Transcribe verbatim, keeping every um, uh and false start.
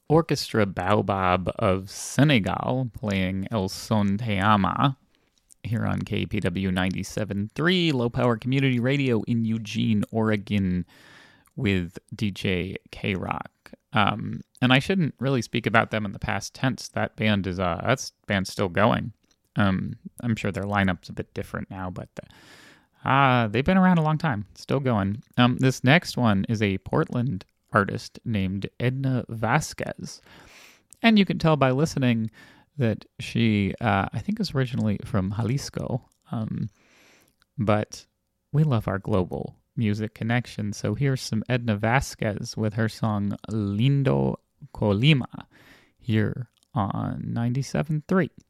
Orchestra Baobab of Senegal playing El Son Te Ama here on K P W ninety-seven point three, Low Power Community Radio in Eugene, Oregon, with D J K-Rock. Um, and I shouldn't really speak about them in the past tense. That band is, uh, that's band's still going. Um, I'm sure their lineup's a bit different now, but uh, they've been around a long time, still going. Um, this next one is a Portland artist named Edna Vasquez. And you can tell by listening that she, uh, I think, is originally from Jalisco. Um, but we love our global music connection. So here's some Edna Vasquez with her song Lindo Colima here on ninety-seven point three.